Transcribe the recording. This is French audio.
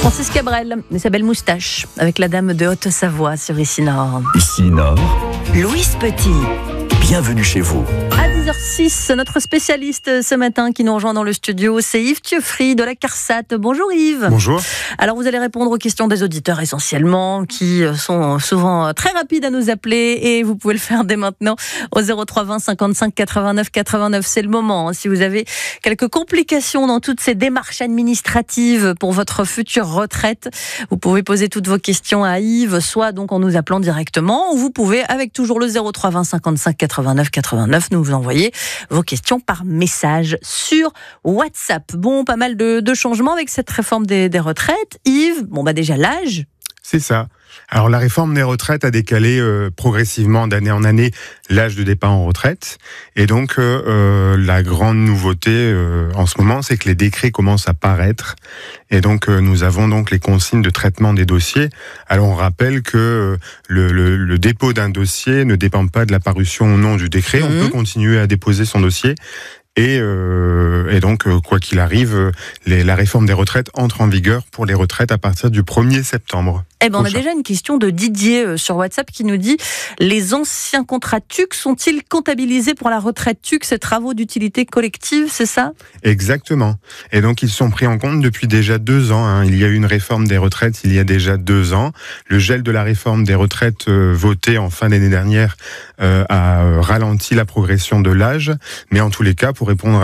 Francis Cabrel et sa belle moustache avec la dame de Haute-Savoie sur Ici Nord. Ici Nord, Louise Petit. bienvenue chez vous. À 10h06, notre spécialiste ce matin qui nous rejoint dans le studio, c'est Yves Thieuffry de la CARSAT. Bonjour Yves. Bonjour. Alors vous allez répondre aux questions des auditeurs essentiellement, qui sont souvent très rapides à nous appeler, et vous pouvez le faire dès maintenant au 03 20 55 89 89. C'est le moment, hein, si vous avez quelques complications dans toutes ces démarches administratives pour votre future retraite, vous pouvez poser toutes vos questions à Yves, soit donc en nous appelant directement, ou vous pouvez avec toujours le 03 20 55 89 89 nous envoyer vos questions par message sur WhatsApp. Bon, pas mal de changements avec cette réforme des retraites. Yves, déjà l'âge. C'est ça. Alors la réforme des retraites a décalé progressivement d'année en année l'âge de départ en retraite. Et donc la grande nouveauté en ce moment, c'est que les décrets commencent à paraître. Et donc nous avons donc les consignes de traitement des dossiers. Alors on rappelle que le dépôt d'un dossier ne dépend pas de la parution ou non du décret. On peut continuer à déposer son dossier. Et donc, quoi qu'il arrive, la réforme des retraites entre en vigueur pour les retraites à partir du 1er septembre. On a déjà une question de Didier sur WhatsApp qui nous dit « Les anciens contrats TUC sont-ils comptabilisés pour la retraite TUC, ces travaux d'utilité collective ?» C'est ça ? Exactement. Et donc, ils sont pris en compte depuis déjà 2 ans. Hein. Il y a eu une réforme des retraites il y a déjà 2 ans. Le gel de la réforme des retraites votée en fin d'année dernière a ralenti la progression de l'âge. Mais en tous les cas, pour répondre